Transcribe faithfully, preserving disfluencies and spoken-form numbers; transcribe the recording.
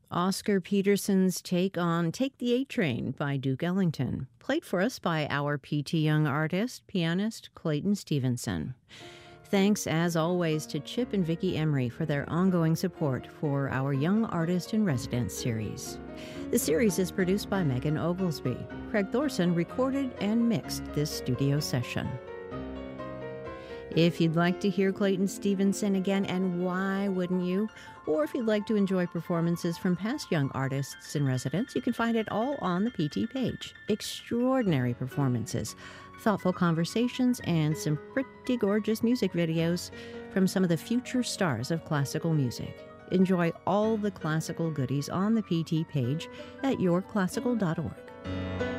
Oscar Peterson's take on Take the A Train by Duke Ellington, played for us by our P T Young artist, pianist Clayton Stevenson. Thanks, as always, to Chip and Vicki Emery for their ongoing support for our Young Artist in Residence series. The series is produced by Megan Oglesby. Craig Thorson recorded and mixed this studio session. If you'd like to hear Clayton Stevenson again, and why wouldn't you? Or if you'd like to enjoy performances from past Young Artists in Residence, you can find it all on the P T page. Extraordinary performances, thoughtful conversations, and some pretty gorgeous music videos from some of the future stars of classical music. Enjoy all the classical goodies on the P T page at your classical dot org.